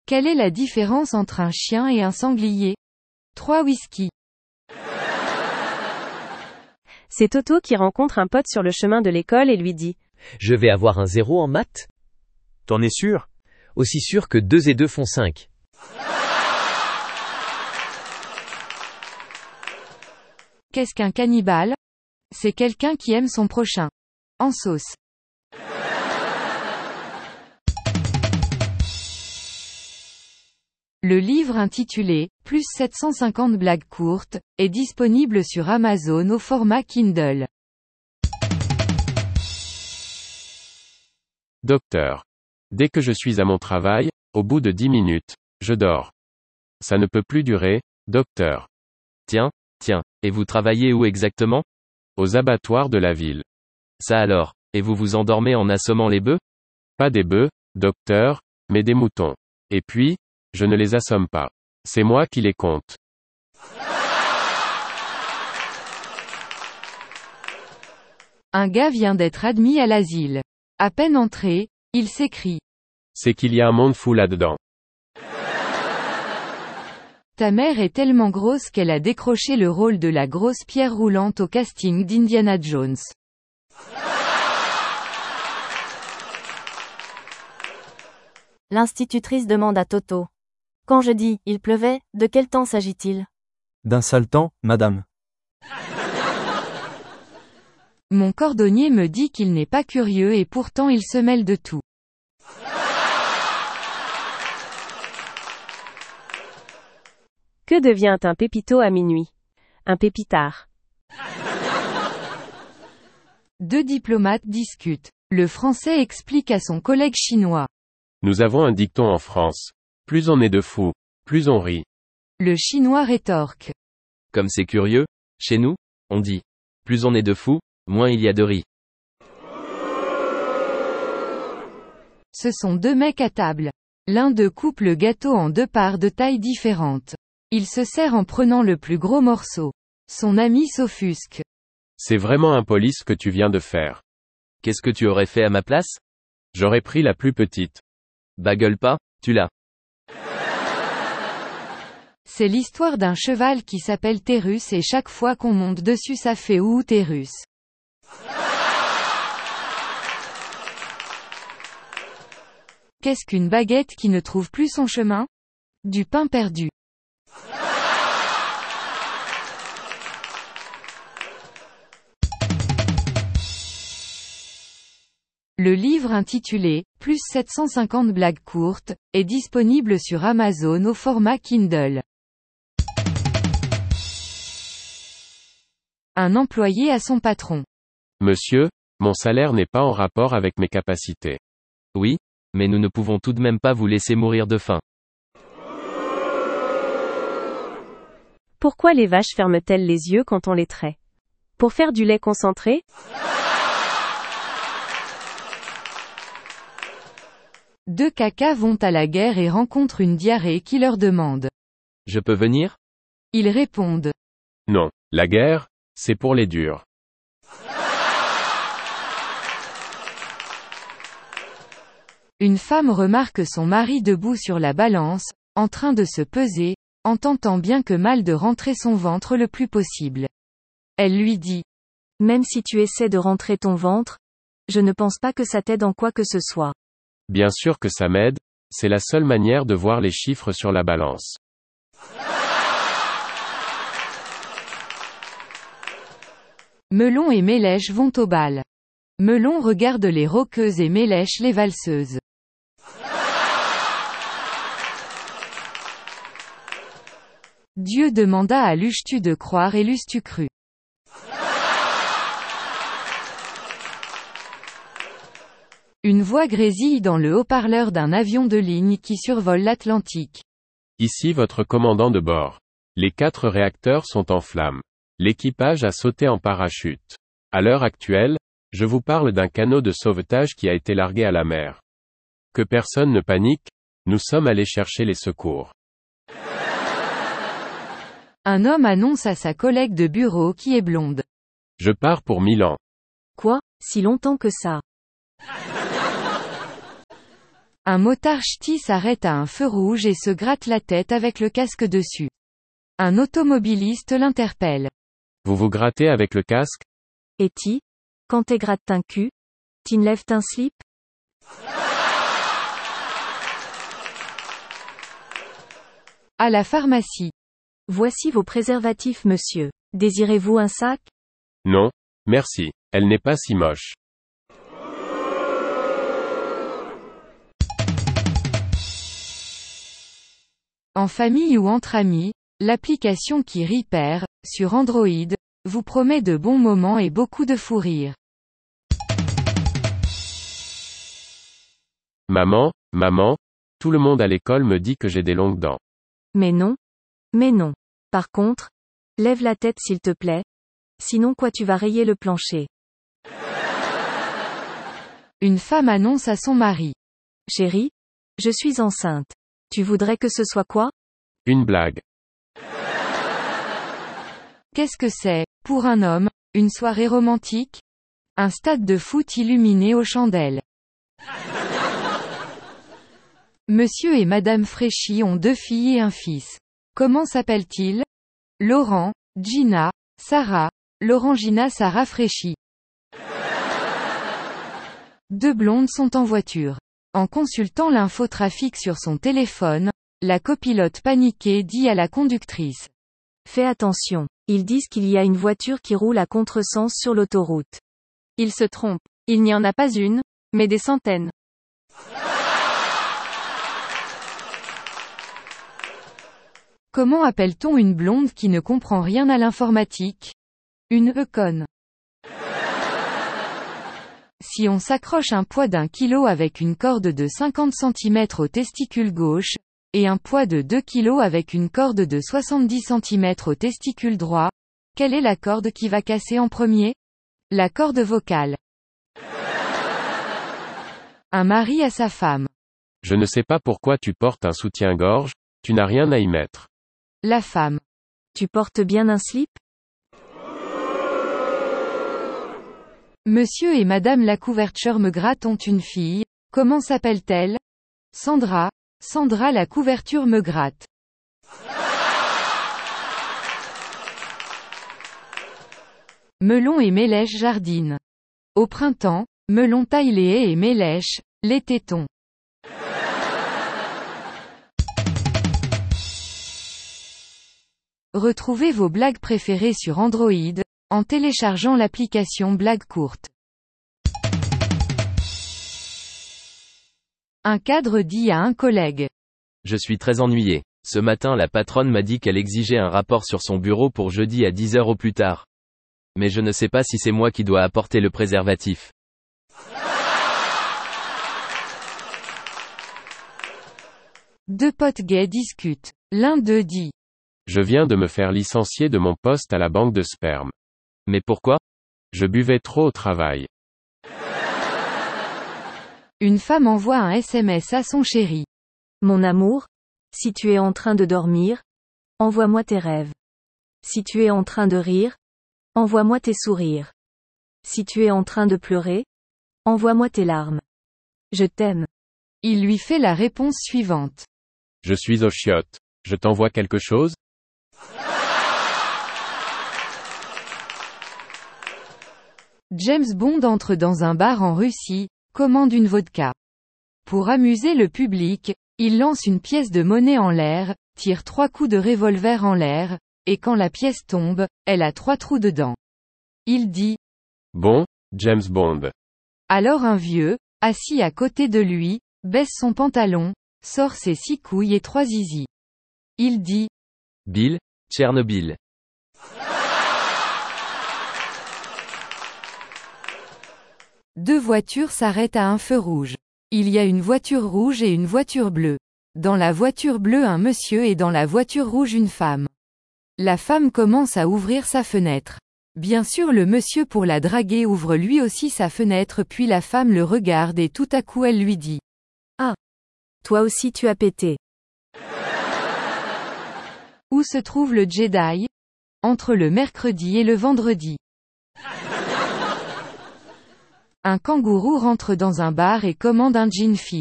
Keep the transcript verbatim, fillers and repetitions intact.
Quelle est la différence entre un chien et un sanglier? Trois whisky. C'est Toto qui rencontre un pote sur le chemin de l'école et lui dit « Je vais avoir un zéro en maths ?» T'en es sûr? Aussi sûr que deux et deux font cinq. Qu'est-ce qu'un cannibale? C'est quelqu'un qui aime son prochain. En sauce. Le livre intitulé « Plus sept cent cinquante blagues courtes » est disponible sur Amazon au format Kindle. Docteur. Dès que je suis à mon travail, au bout de dix minutes, je dors. Ça ne peut plus durer, docteur. Tiens, tiens, et vous travaillez où exactement? Aux abattoirs de la ville. Ça alors, et vous vous endormez en assommant les bœufs? Pas des bœufs, docteur, mais des moutons. Et puis, je ne les assomme pas. C'est moi qui les compte. Un gars vient d'être admis à l'asile. À peine entré, il s'écrie. C'est qu'il y a un monde fou là-dedans. Ta mère est tellement grosse qu'elle a décroché le rôle de la grosse pierre roulante au casting d'Indiana Jones. L'institutrice demande à Toto. Quand je dis « il pleuvait », de quel temps s'agit-il? D'un sale temps, madame. Mon cordonnier me dit qu'il n'est pas curieux et pourtant il se mêle de tout. Que devient un pépito à minuit? Un pépitard. Deux diplomates discutent. Le Français explique à son collègue chinois. Nous avons un dicton en France. Plus on est de fous, plus on rit. Le Chinois rétorque. Comme c'est curieux, chez nous, on dit « plus on est de fous, moins il y a de riz ». Ce sont deux mecs à table. L'un d'eux coupe le gâteau en deux parts de taille différentes. Il se sert en prenant le plus gros morceau. Son ami s'offusque. C'est vraiment impoli ce que tu viens de faire. Qu'est-ce que tu aurais fait à ma place? J'aurais pris la plus petite. Bah gueule pas, tu l'as. C'est l'histoire d'un cheval qui s'appelle Térus et chaque fois qu'on monte dessus ça fait ouh Térus. Qu'est-ce qu'une baguette qui ne trouve plus son chemin? Du pain perdu. Le livre intitulé « Plus sept cent cinquante blagues courtes » est disponible sur Amazon au format Kindle. Un employé à son patron. Monsieur, mon salaire n'est pas en rapport avec mes capacités. Oui, mais nous ne pouvons tout de même pas vous laisser mourir de faim. Pourquoi les vaches ferment-elles les yeux quand on les traite? Pour faire du lait concentré? Deux cacas vont à la guerre et rencontrent une diarrhée qui leur demande. Je peux venir? Ils répondent. Non, la guerre, c'est pour les durs. Une femme remarque son mari debout sur la balance, en train de se peser, en tentant bien que mal de rentrer son ventre le plus possible. Elle lui dit. Même si tu essaies de rentrer ton ventre, je ne pense pas que ça t'aide en quoi que ce soit. Bien sûr que ça m'aide, c'est la seule manière de voir les chiffres sur la balance. Melon et Mélèche vont au bal. Melon regarde les rockeuses et Mélèche les valseuses. Dieu demanda à Lustu de croire et Lustu crut. Une voix grésille dans le haut-parleur d'un avion de ligne qui survole l'Atlantique. Ici votre commandant de bord. Les quatre réacteurs sont en flammes. L'équipage a sauté en parachute. À l'heure actuelle, je vous parle d'un canot de sauvetage qui a été largué à la mer. Que personne ne panique, nous sommes allés chercher les secours. Un homme annonce à sa collègue de bureau qui est blonde. Je pars pour Milan. Quoi, si longtemps que ça? Un motard ch'ti s'arrête à un feu rouge et se gratte la tête avec le casque dessus. Un automobiliste l'interpelle. Vous vous grattez avec le casque? Et ti? Quand t'es gratte un cul? T'enlèves un slip? À la pharmacie. Voici vos préservatifs, monsieur. Désirez-vous un sac? Non, merci. Elle n'est pas si moche. En famille ou entre amis, l'application qui rit perd, sur Android, vous promet de bons moments et beaucoup de fou rire. Maman, maman, tout le monde à l'école me dit que j'ai des longues dents. Mais non. Mais non. Par contre, lève la tête s'il te plaît. Sinon quoi tu vas rayer le plancher. Une femme annonce à son mari. Chérie, je suis enceinte. Tu voudrais que ce soit quoi? Une blague. Qu'est-ce que c'est, pour un homme, une soirée romantique? Un stade de foot illuminé aux chandelles. Monsieur et Madame Fréchy ont deux filles et un fils. Comment s'appellent-ils? Laurent, Gina, Sarah, Laurent Gina Sarah Fréchy. Deux blondes sont en voiture. En consultant l'infotrafic sur son téléphone, la copilote paniquée dit à la conductrice. Fais attention. Ils disent qu'il y a une voiture qui roule à contresens sur l'autoroute. Ils se trompent. Il n'y en a pas une, mais des centaines. Comment appelle-t-on une blonde qui ne comprend rien à l'informatique? Une e-conne. Si on s'accroche un poids d'un kilo avec une corde de cinquante centimètres au testicule gauche, et un poids de deux kilos avec une corde de soixante-dix centimètres au testicule droit, quelle est la corde qui va casser en premier? La corde vocale. Un mari à sa femme. Je ne sais pas pourquoi tu portes un soutien-gorge, tu n'as rien à y mettre. La femme. Tu portes bien un slip? Monsieur et Madame la couverture me gratte ont une fille, comment s'appelle-t-elle? Sandra, Sandra la couverture me gratte. Melon et Mélèche jardinent. Au printemps, Melon taille les haies et Mélèche, les tétons. Retrouvez vos blagues préférées sur Android, en téléchargeant l'application Blagues courtes. Un cadre dit à un collègue. Je suis très ennuyé. Ce matin la patronne m'a dit qu'elle exigeait un rapport sur son bureau pour jeudi à dix heures au plus tard. Mais je ne sais pas si c'est moi qui dois apporter le préservatif. Deux potes gays discutent. L'un d'eux dit. Je viens de me faire licencier de mon poste à la banque de sperme. Mais pourquoi? Je buvais trop au travail. Une femme envoie un S M S à son chéri. Mon amour, si tu es en train de dormir, envoie-moi tes rêves. Si tu es en train de rire, envoie-moi tes sourires. Si tu es en train de pleurer, envoie-moi tes larmes. Je t'aime. Il lui fait la réponse suivante. Je suis aux chiottes. Je t'envoie quelque chose? James Bond entre dans un bar en Russie, commande une vodka. Pour amuser le public, il lance une pièce de monnaie en l'air, tire trois coups de revolver en l'air, et quand la pièce tombe, elle a trois trous dedans. Il dit. Bon, James Bond. Alors un vieux, assis à côté de lui, baisse son pantalon, sort ses six couilles et trois zizi. Il dit. Bill, Tchernobyl. Deux voitures s'arrêtent à un feu rouge. Il y a une voiture rouge et une voiture bleue. Dans la voiture bleue un monsieur et dans la voiture rouge une femme. La femme commence à ouvrir sa fenêtre. Bien sûr le monsieur pour la draguer ouvre lui aussi sa fenêtre puis la femme le regarde et tout à coup elle lui dit. Ah. Toi aussi tu as pété. Où se trouve le Jedi? Entre le mercredi et le vendredi. Un kangourou rentre dans un bar et commande un gin fizz.